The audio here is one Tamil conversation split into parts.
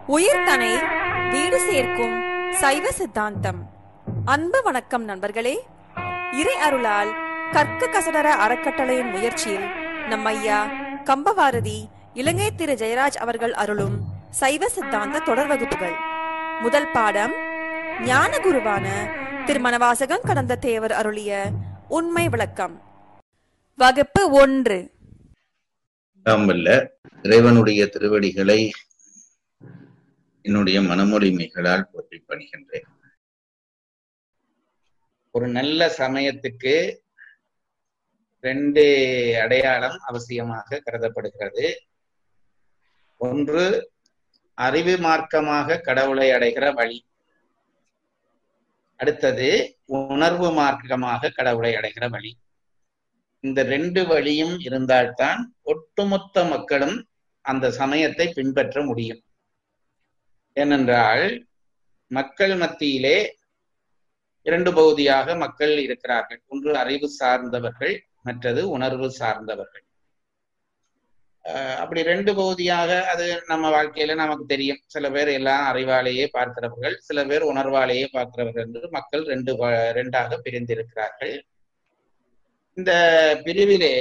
உயிர்தனை வீடு சேர்க்கும் சைவ சித்தாந்தம். அன்பு வணக்கம் நண்பர்களே. இறை அருளால் கற்க கசடர அறக்கட்டளையின் முயற்சியில் நம் ஐயா கம்பவாரதி இலங்கை திரு ஜெயராஜ் அவர்கள் அருளும் சைவ சித்தாந்த தொடர் வகுப்புகள். முதல் பாடம் ஞான குருவான திருமணவாசகம் கடந்த தேவர் அருளிய உண்மை விளக்கம். வகுப்பு 1. இறைவனுடைய திருவடிகளை என்னுடைய மனமொழிமைகளால் போற்றி பணிகின்றேன். ஒரு நல்ல சமயத்துக்கு 2 அடையாளம் அவசியமாக கருதப்படுகிறது. ஒன்று, அறிவு மார்க்கமாக கடவுளை அடைகிற வழி. அடுத்தது, உணர்வு மார்க்கமாக கடவுளை அடைகிற வழி. இந்த 2 வழியும் இருந்தால்தான் ஒட்டுமொத்த மக்களும் அந்த சமயத்தை பின்பற்ற முடியும். ஏனென்றால் மக்கள் மத்தியிலே 2 பகுதியாக மக்கள் இருக்கிறார்கள். ஒன்று அறிவு சார்ந்தவர்கள், மற்றது உணர்வு சார்ந்தவர்கள். அப்படி 2 பகுதியாக அது நம்ம வாழ்க்கையில நமக்கு தெரியும். சில பேர் எல்லாம் அறிவாலேயே பார்க்கிறவர்கள், சில பேர் உணர்வாலேயே பார்க்கிறவர்கள் என்று மக்கள் 2ஆக பிரிந்திருக்கிறார்கள். இந்த பிரிவிலே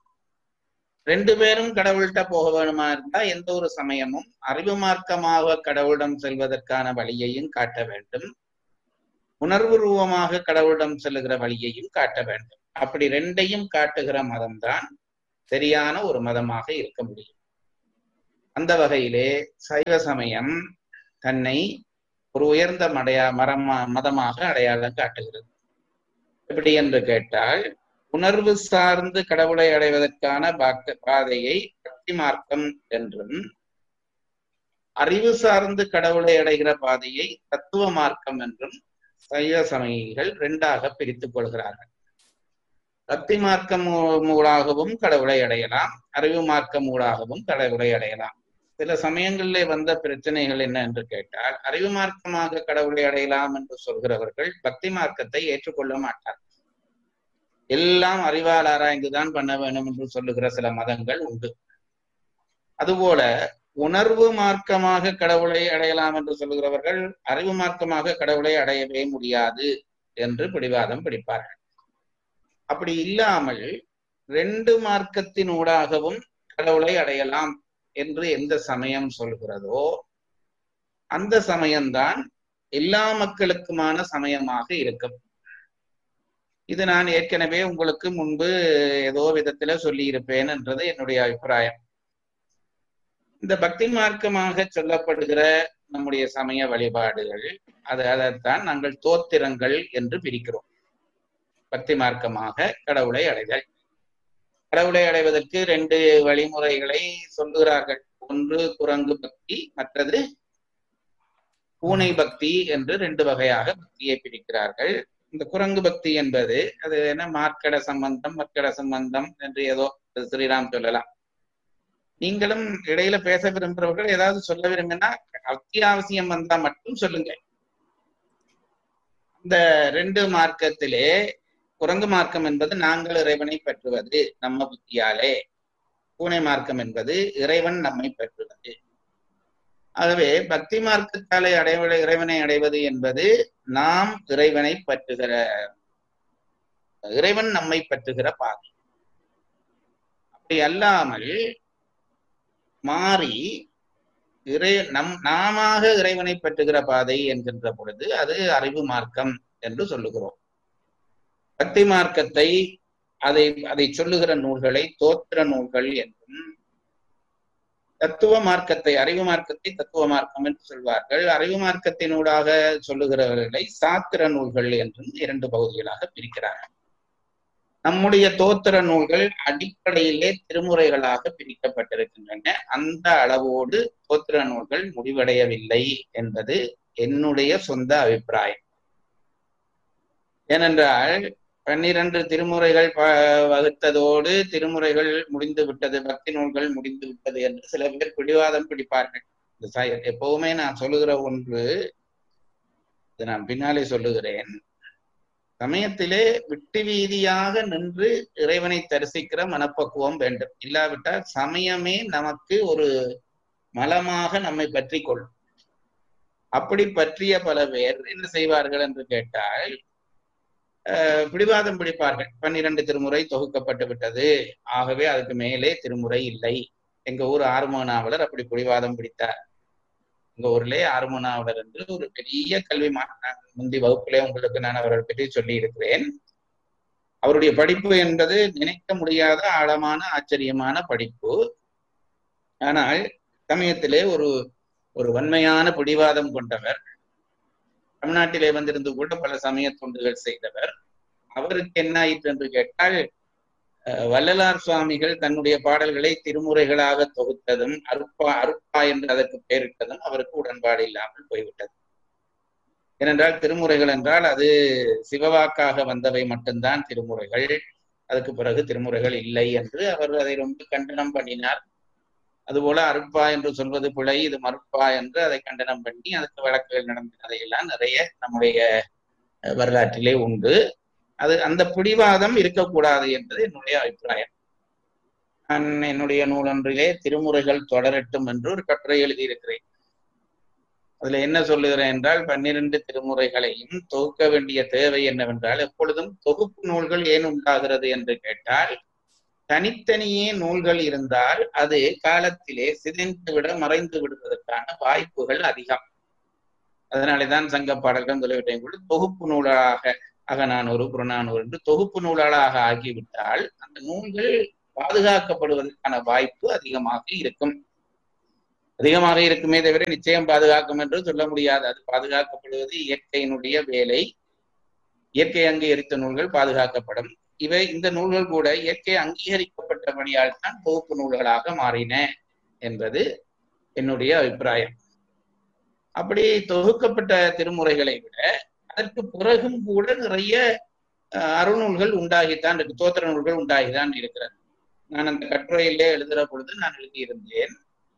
2 பேரும் கடவுள்கிட்ட போக வேணுமா இருந்தா எந்த ஒரு சமயமும் அறிவு மார்க்கமாக கடவுளிடம் செல்வதற்கான வழியையும் காட்ட வேண்டும், உணர்வு ரூபமாக கடவுளிடம் செல்லுகிற வழியையும் காட்ட வேண்டும். அப்படி 2ஐயும் காட்டுகிற மதம்தான் சரியான ஒரு மதமாக இருக்க முடியும். அந்த வகையிலே சைவ சமயம் தன்னை ஒரு உயர்ந்த மதமாக அடையாளம் காட்டுகிறது. எப்படி என்று கேட்டால், உணர்வு சார்ந்து கடவுளை அடைவதற்கான பாதையை பக்தி மார்க்கம் என்றும், அறிவு சார்ந்து கடவுளை அடைகிற பாதையை தத்துவ மார்க்கம் என்றும் சைவ சமயிகள் 2ஆக பிரித்துக் கொள்கிறார்கள். பக்தி மார்க்கம் மூலாகவும் கடவுளை அடையலாம், அறிவு மார்க்கம் மூலாகவும் கடவுளை அடையலாம். சில சமயங்களிலே வந்த பிரச்சனைகள் என்ன என்று கேட்டால், அறிவு மார்க்கமாக கடவுளை அடையலாம் என்று சொல்கிறவர்கள் பக்தி மார்க்கத்தை ஏற்றுக்கொள்ள மாட்டார். எல்லாம் அறிவால் ஆராய்ந்துதான் பண்ண வேண்டும் என்று சொல்லுகிற சில மதங்கள் உண்டு. அதுபோல உணர்வு மார்க்கமாக கடவுளை அடையலாம் என்று சொல்லுகிறவர்கள் அறிவு மார்க்கமாக கடவுளை அடையவே முடியாது என்று பிடிவாதம் பிடிப்பார்கள். அப்படி இல்லாமல் 2 மார்க்கத்தின் ஊடாகவும் கடவுளை அடையலாம் என்று எந்த சமயம் சொல்கிறதோ அந்த சமயம்தான் எல்லா மக்களுக்குமான சமயமாக இருக்கும். இது நான் ஏற்கனவே உங்களுக்கு முன்பு ஏதோ விதத்துல சொல்லி இருப்பேன் என்றது என்னுடைய அபிப்பிராயம். இந்த பக்தி மார்க்கமாக சொல்லப்படுகிற நம்முடைய சமய வழிபாடுகள் அதைத்தான் நாங்கள் தோத்திரங்கள் என்று பிரிக்கிறோம். பக்தி மார்க்கமாக கடவுளை அடைதல். கடவுளை அடைவதற்கு 2 வழிமுறைகளை சொல்லுகிறார்கள். ஒன்று குரங்கு பக்தி, மற்றது பூனை பக்தி என்று 2 வகையாக பக்தியை பிரிக்கிறார்கள். இந்த குரங்கு பக்தி என்பது அது என்ன, மார்க்கட சம்பந்தம் மற்கட சம்பந்தம் என்று ஏதோ ஸ்ரீராம் சொல்லலாம். நீங்களும் இடையில பேச விரும்புகிறவர்கள் ஏதாவது சொல்ல விரும்பினா அத்தியாவசியம் வந்தா மட்டும் சொல்லுங்க. இந்த 2 மார்க்கத்திலே குரங்கு மார்க்கம் என்பது நாங்கள் இறைவனை பெற்றுவது நம்ம புத்தியாலே, பூனை மார்க்கம் என்பது இறைவன் நம்மை பெற்றுவது. ஆகவே பக்தி மார்க்கத்தாலே இறைவனை அடைவது என்பது நாம் இறைவனை பற்றுகிற, இறைவன் நம்மை பற்றுகிற பாதை. அப்படி அல்லாமல் மாறி நாம இறைவனை பற்றுகிற பாதை என்கின்ற பொழுது அது அறிவு மார்க்கம் என்று சொல்லுகிறோம். பக்தி மார்க்கத்தை அதை சொல்லுகிற நூல்களை தோத்திர நூல்கள் என்றும், தத்துவ மார்க்கத்தை அறிவு மார்க்கத்தை தத்துவ மார்க்கம் என்று சொல்வார்கள். அறிவு மார்க்கத்தினூடாக சொல்லுகிறவர்களை சாத்திர நூல்கள் என்றும் 2 பகுதிகளாக பிரிக்கிறார்கள். நம்முடைய தோத்திர நூல்கள் அடிப்படையிலே திருமுறைகளாக பிரிக்கப்பட்டிருக்கின்றன. அந்த அளவோடு தோத்திர நூல்கள் முடிவடையவில்லை என்பது என்னுடைய சொந்த அபிப்பிராயம். ஏனென்றால் 12 திருமுறைகள் வகுத்ததோடு திருமுறைகள் முடிந்து விட்டது, பக்தி நூல்கள் முடிந்து விட்டது என்று சில பேர் பிடிவாதம் பிடிப்பார்கள். எப்பவுமே நான் சொல்லுகிற ஒன்று, இது நான் பின்னாலே சொல்லுகிறேன், சமயத்திலே விட்டு வீதியாக நின்று இறைவனை தரிசிக்கிற மனப்பக்குவம் வேண்டும். இல்லாவிட்டால் சமயமே நமக்கு ஒரு மலமாக நம்மை பற்றி கொள்ளும். அப்படி பற்றிய பல பேர் என்ன செய்வார்கள் என்று கேட்டால் பிடிவாதம் பிடிப்பார்கள். 12 திருமுறை தொகுக்கப்பட்டு விட்டது, ஆகவே அதுக்கு மேலே திருமுறை இல்லை. எங்க ஊர் ஆறுமுக நாவலர் அப்படி பிடிவாதம் பிடித்தார். எங்க ஊர்லே ஆறுமுக நாவலர் என்று ஒரு பெரிய கல்வி முந்தி வகுப்பிலே உங்களுக்கு நான் அவர்கள் பற்றி சொல்லி இருக்கிறேன். அவருடைய படிப்பு என்பது நினைக்க முடியாத ஆழமான ஆச்சரியமான படிப்பு. ஆனால் சமயத்திலே ஒரு வன்மையான பிடிவாதம் கொண்டவர். தமிழ்நாட்டிலே வந்திருந்து கூட பல சமய தொண்டுகள் செய்தவர். அவருக்கு என்ன ஆயிற்று என்று கேட்டால், வள்ளலார் சுவாமிகள் தன்னுடைய பாடல்களை திருமுறைகளாக தொகுத்ததும் அருப்பா என்று அதற்கு பெயரிட்டதும் அவருக்கு உடன்பாடு இல்லாமல் போய்விட்டது. ஏனென்றால் திருமுறைகள் என்றால் அது சிவவாக்காக வந்தவை மட்டும்தான் திருமுறைகள், அதுக்கு பிறகு திருமுறைகள் இல்லை என்று அவர் அதை ரொம்ப கண்டனம் பண்ணினார். அதுபோல அருட்பா என்று சொல்வது பிழை, இது மறுப்பா என்று அதை கண்டனம் பண்ணி அதுக்கு வழக்குகள் நடந்ததையெல்லாம் நிறைய நம்முடைய வரலாற்றிலே உண்டு. அந்த பிடிவாதம் இருக்கக்கூடாது என்பது என்னுடைய அபிப்பிராயம். நான் என்னுடைய நூலொன்றிலே திருமுறைகள் தொடரட்டும் என்று ஒரு கட்டுரை எழுதியிருக்கிறேன். அதுல என்ன சொல்லுகிறேன் என்றால், 12 திருமுறைகளையும் தொகுக்க வேண்டிய தேவை என்னவென்றால், எப்பொழுதும் தொகுப்பு நூல்கள் ஏன் உண்டாகிறது என்று கேட்டால், தனித்தனியே நூல்கள் இருந்தால் அது காலத்திலே சிதைந்து விட மறைந்து விடுவதற்கான வாய்ப்புகள் அதிகம். அதனாலேதான் சங்க பாடல்கள் சொல்லிவிட்டேன் கூட தொகுப்பு நூலாக அகநானூறு புறநானூறு என்று தொகுப்பு நூலாளாக ஆகிவிட்டால் அந்த நூல்கள் பாதுகாக்கப்படுவதற்கான வாய்ப்பு அதிகமாக இருக்குமே தவிர நிச்சயம் பாதுகாக்கும் என்று சொல்ல முடியாது. அது பாதுகாக்கப்படுவது இயற்கையினுடைய வேலை. இயற்கை அங்கீகரித்த நூல்கள் பாதுகாக்கப்படும். இந்த நூல்கள் கூட இயற்கை அங்கீகரிக்கப்பட்டபடியால் தான் தொகுப்பு நூல்களாக மாறின என்பது என்னுடைய அபிப்பிராயம். அப்படி தொகுக்கப்பட்ட திருமுறைகளை விட அதற்கு பிறகும் கூட நிறைய அருநூல்கள் உண்டாகித்தான் இருக்கு, தோத்திர நூல்கள் உண்டாகிதான் இருக்கிறது. நான் அந்த கட்டுரையிலே எழுதுகிற பொழுது நான் எழுதியிருந்தேன்.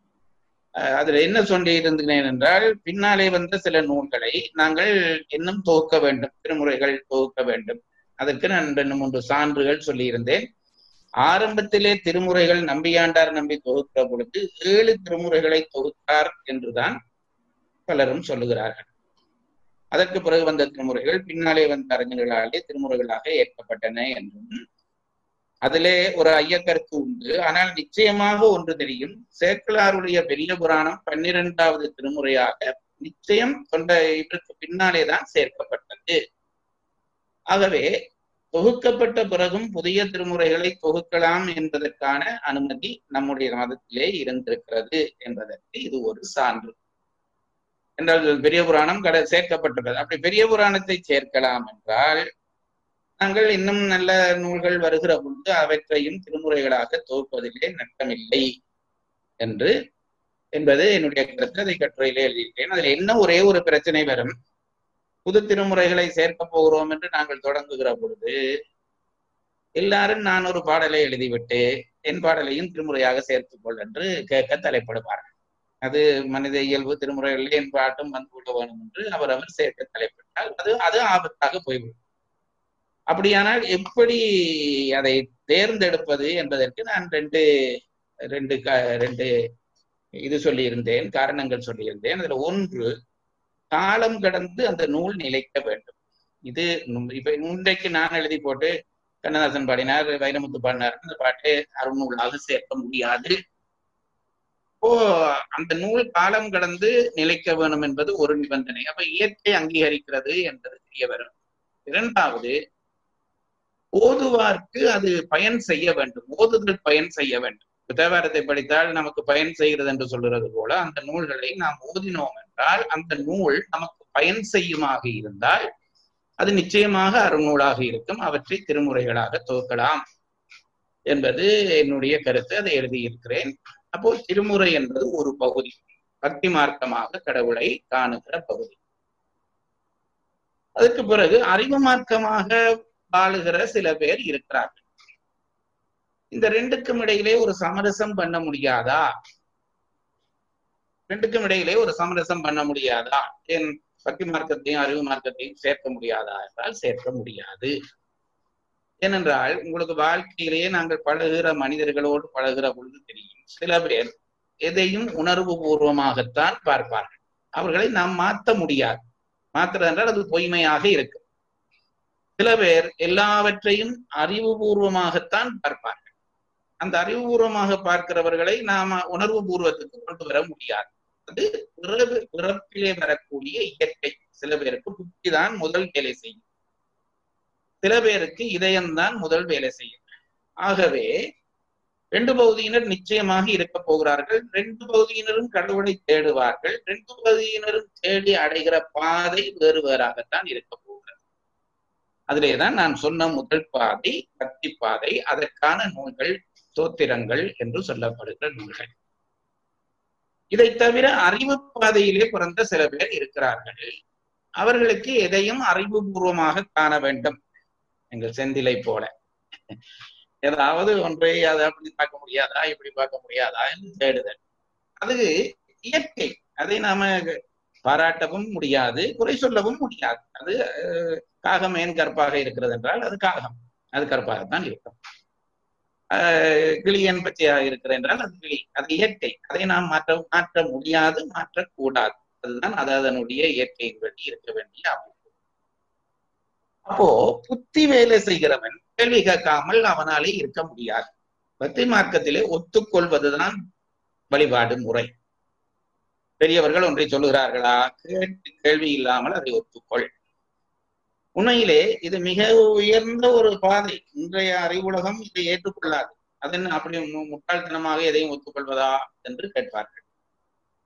அதுல என்ன சொல்லி இருந்தேன் என்றால், பின்னாலே வந்த சில நூல்களை நாங்கள் இன்னும் தொகுக்க வேண்டும், திருமுறைகள் தொகுக்க வேண்டும். அதற்கு நான் 2-3 சான்றுகள் சொல்லியிருந்தேன். ஆரம்பத்திலே திருமுறைகள் நம்பியாண்டார் நம்பி தொகுக்கிற பொழுது 7 திருமுறைகளை தொகுத்தார் என்றுதான் பலரும் சொல்லுகிறார்கள். அதற்கு பிறகு வந்த திருமுறைகள் பின்னாலே வந்த அறிஞர்களாலே திருமுறைகளாக ஏற்கப்பட்டன என்றும் அதிலே ஒரு ஐயக்கருத்து உண்டு. ஆனால் நிச்சயமாக ஒன்று தெரியும், சேக்கிழாருடைய பெரிய புராணம் 12வது திருமுறையாக நிச்சயம் இதற்கு பின்னாலேதான் சேர்க்கப்பட்டது. ஆகவே தொகுக்கப்பட்ட பிறகும் புதிய திருமுறைகளை தொகுக்கலாம் என்பதற்கான அனுமதி நம்முடைய மதத்திலே இருந்திருக்கிறது என்பதற்கு இது ஒரு சான்று. என்றால் பெரிய புராணம் சேர்க்கப்பட்டுள்ளது. அப்படி பெரிய புராணத்தை சேர்க்கலாம் என்றால் நாங்கள் இன்னும் நல்ல நூல்கள் வருகிற பொழுது அவற்றையும் திருமுறைகளாக தொகுப்பதிலே நட்டமில்லை என்பது என்னுடைய கருத்து. அதை கட்டுரையிலே எழுதியிருக்கேன். அதில் என்ன ஒரே ஒரு பிரச்சனை வரும், புது திருமுறைகளை சேர்க்க போகிறோம் என்று நாங்கள் தொடங்குகிற பொழுது எல்லாரும் நான் ஒரு பாடலை எழுதிவிட்டு என் பாடலையும் திருமுறையாக சேர்த்துக்கொள் என்று கேட்க தலைப்படுவார்கள். அது மனித இயல்பு. திருமுறைகளில் என் பாட்டும் வந்து கொள்ள வேண்டும் என்று அவர் சேர்க்க தலைப்பட்டால் அது ஆபத்தாக போய்விடும். அப்படியானால் எப்படி அதை தேர்ந்தெடுப்பது என்பதற்கு நான் ரெண்டு இது சொல்லியிருந்தேன், காரணங்கள் சொல்லியிருந்தேன். அதுல ஒன்று, காலம் கடந்து அந்த நூல் நிலைக்க வேண்டும். இது இப்ப இன்றைக்கு நான் எழுதி போட்டு கண்ணதாசன் பாடினார், வைரமுத்து பாடினார், அந்த பாட்டு அருநூலாக சேர்க்க முடியாது. இப்போ அந்த நூல் காலம் கடந்து நிலைக்க வேணும் என்பது ஒரு நிபந்தனை. அப்ப இயற்கை அங்கீகரிக்கிறது என்பது தெரிய வரும். இரண்டாவது, ஓதுவார்க்கு அது பயன் செய்ய வேண்டும், ஓதுதல் பயன் செய்ய வேண்டும். தேவாரத்தை படித்தால் நமக்கு பயன் செய்கிறது என்று சொல்கிறது போல அந்த நூல்களை நாம் ஓதினோம் என்றால் அந்த நூல் நமக்கு பயன் செய்யுமாக இருந்தால் அது நிச்சயமாக அருநூலாக இருக்கும். அவற்றை திருமுறைகளாக தொகுக்கலாம் என்பது என்னுடைய கருத்து. அதை எழுதியிருக்கிறேன். அப்போ திருமுறை என்பது ஒரு பகுதி, பக்தி மார்க்கமாக கடவுளை காணுகிற பகுதி. அதுக்கு பிறகு அறிவு மார்க்கமாக வாழுகிற சில பேர் இருக்கிறார்கள். இந்த ரெண்டுக்கும் இடையிலே ஒரு சமரசம் பண்ண முடியாதா? என் பக்தி மார்க்கத்தையும் அறிவு மார்க்கத்தையும் சேர்க்க முடியாதா என்றால் சேர்க்க முடியாது. ஏனென்றால் உங்களுக்கு வாழ்க்கையிலேயே நாங்கள் பழகுகிற மனிதர்களோடு பழகுகிற பொழுது தெரியும், சில பேர் எதையும் உணர்வு பூர்வமாகத்தான் பார்ப்பார்கள். அவர்களை நாம் மாற்ற முடியாது. மாற்றுறது என்றால் அது பொய்மையாக இருக்கும். சில பேர் எல்லாவற்றையும் அறிவுபூர்வமாகத்தான் பார்ப்பார்கள். அந்த அறிவுபூர்வமாக பார்க்கிறவர்களை நாம உணர்வு பூர்வத்துக்கு கொண்டு வர முடியாது. அது பிறப்பிலே வரக்கூடிய இயற்கை. சில பேருக்கு புத்தி தான் முதல் வேலை செய்யும், சில பேருக்கு இதயம்தான் முதல் வேலை செய்யும். ஆகவே 2 பகுதியினர் நிச்சயமாக இருக்க போகிறார்கள். 2 பகுதியினரும் கடவுளை தேடுவார்கள். 2 பகுதியினரும் தேடி அடைகிற பாதை வேறு வேறாகத்தான் இருக்க போகிறது. அதிலேதான் நான் சொன்ன முதல் பாதை பக்தி பாதை. அதற்கான நூல்கள் ஸ்தோத்திரங்கள் என்று சொல்லப்படுகிற நூல்கள். இதை தவிர அறிவு பாதையிலே பிறந்த சில பேர் இருக்கிறார்கள். அவர்களுக்கு எதையும் அறிவுபூர்வமாக காண வேண்டும். எங்கள் செந்திலை போல ஏதாவது ஒன்றை அதை அப்படி பார்க்க முடியாதா, இப்படி பார்க்க முடியாதா என்று தேடுதல். அது இயற்கை. அதை நாம பாராட்டவும் முடியாது, குறை சொல்லவும் முடியாது. அது காகம் ஏன் கற்பாக இருக்கிறது என்றால் அது காகம், அது கற்பாகத்தான் இருக்கும். கிளியன் பச்சையாக இருக்கிறது என்றால் அது கிளி, அது இயற்கை. அதை நாம் மாற்ற முடியாது, மாற்றக்கூடாது. அதுதான் அது அதனுடைய இயற்கையின்படி இருக்க வேண்டிய அமைப்பு. அப்போ புத்தி வேலை செய்கிறவன் கேள்வி கேட்காமல் அவனாலே இருக்க முடியாது. பக்தி மார்க்கத்திலே ஒத்துக்கொள்வதுதான் வழிபாடு முறை. பெரியவர்கள் ஒன்றை சொல்லுகிறார்களா, கேட்டு கேள்வி இல்லாமல் அதை ஒத்துக்கொள். உண்மையிலே இது மிக உயர்ந்த ஒரு பாதை. இன்றைய அறிவுலகம் இதை ஏற்றுக்கொள்ளாது. அதன் அப்படி முட்டாள்தனமாக எதையும் ஒத்துக்கொள்வதா என்று கேட்பார்கள்.